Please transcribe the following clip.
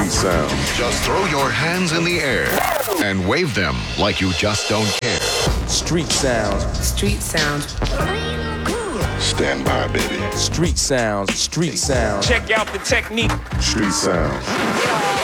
Street sounds. Just throw your hands in the air and wave them like you just don't care. Street sounds. Street sounds. Stand by, baby. Street sounds. Street sounds. Check out the technique. Street sounds.